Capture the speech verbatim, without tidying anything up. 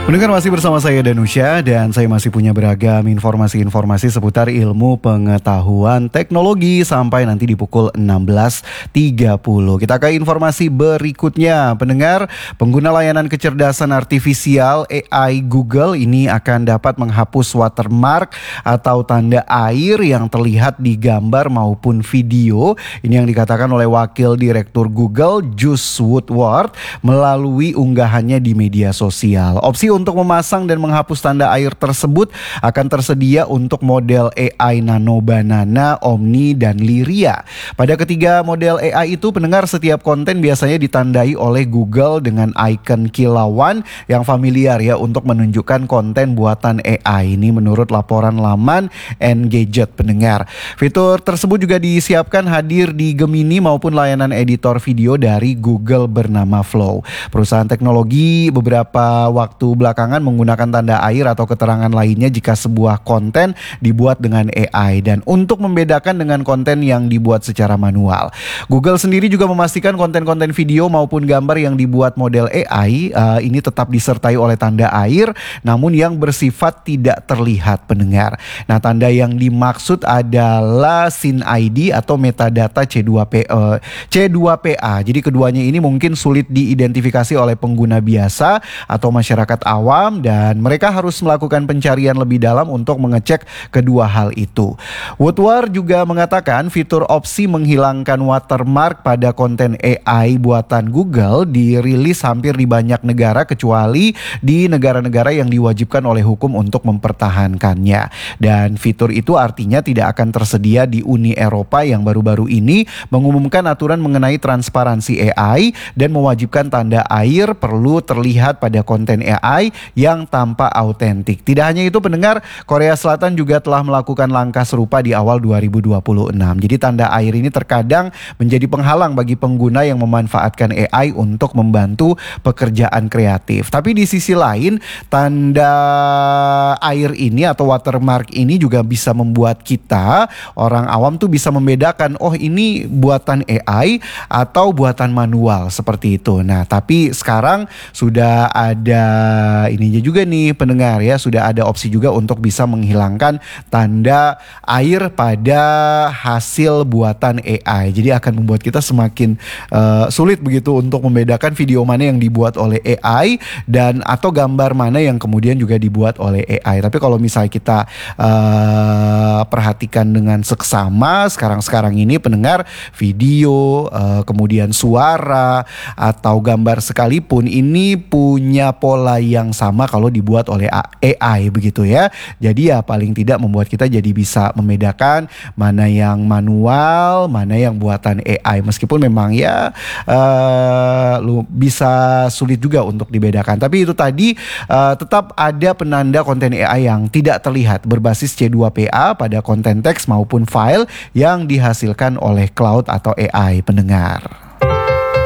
Pendengar, masih bersama saya Danusya dan saya masih punya beragam informasi-informasi seputar ilmu pengetahuan teknologi sampai nanti di pukul enam belas tiga puluh. Kita ke informasi berikutnya. Pendengar, pengguna layanan kecerdasan artifisial A I Google ini akan dapat menghapus watermark atau tanda air yang terlihat di gambar maupun video. Ini yang dikatakan oleh Wakil Direktur Google, Gus Woodward, melalui unggahannya di media sosial. Opsi untuk memasang dan menghapus tanda air tersebut akan tersedia untuk model A I Nano Banana, Omni, dan Lyria. Pada ketiga model A I itu, pendengar, setiap konten biasanya ditandai oleh Google dengan icon kilauan yang familiar ya untuk menunjukkan konten buatan A I. Ini menurut laporan laman Engadget, pendengar. Fitur tersebut juga disiapkan hadir di Gemini maupun layanan editor video dari Google bernama Flow. Perusahaan teknologi beberapa waktu belakangan menggunakan tanda air atau keterangan lainnya jika sebuah konten dibuat dengan A I dan untuk membedakan dengan konten yang dibuat secara manual. Google sendiri juga memastikan konten-konten video maupun gambar yang dibuat model A I uh, ini tetap disertai oleh tanda air namun yang bersifat tidak terlihat, pendengar. Nah, tanda yang dimaksud adalah Scene I D atau metadata C dua P uh, C dua P A. Jadi keduanya ini mungkin sulit diidentifikasi oleh pengguna biasa atau masyarakat awam dan mereka harus melakukan pencarian lebih dalam untuk mengecek kedua hal itu. Woodward juga mengatakan fitur opsi menghilangkan watermark pada konten A I buatan Google dirilis hampir di banyak negara kecuali di negara-negara yang diwajibkan oleh hukum untuk mempertahankannya. Dan fitur itu artinya tidak akan tersedia di Uni Eropa yang baru-baru ini mengumumkan aturan mengenai transparansi A I dan mewajibkan tanda air perlu terlihat pada konten A I yang tampak autentik. Tidak hanya itu, pendengar, Korea Selatan juga telah melakukan langkah serupa di awal dua ribu dua puluh enam. Jadi tanda air ini terkadang menjadi penghalang bagi pengguna yang memanfaatkan A I untuk membantu pekerjaan kreatif. Tapi di sisi lain, tanda air ini atau watermark ini juga bisa membuat kita, orang awam tuh bisa membedakan, oh ini buatan A I atau buatan manual, seperti itu. Nah, tapi sekarang sudah ada ininya juga nih, pendengar ya, sudah ada opsi juga untuk bisa menghilangkan tanda air pada hasil buatan A I. Jadi akan membuat kita semakin uh, sulit begitu untuk membedakan video mana yang dibuat oleh A I dan atau gambar mana yang kemudian juga dibuat oleh A I. Tapi kalau misalnya kita uh, perhatikan dengan seksama sekarang-sekarang ini, pendengar, video uh, kemudian suara atau gambar sekalipun ini punya pola yang sama kalau dibuat oleh A I begitu ya. Jadi ya paling tidak membuat kita jadi bisa membedakan mana yang manual, mana yang buatan A I. Meskipun memang ya uh, lu bisa sulit juga untuk dibedakan. Tapi itu tadi uh, tetap ada penanda konten A I yang tidak terlihat berbasis C dua P A pada konten teks maupun file yang dihasilkan oleh cloud atau A I, pendengar.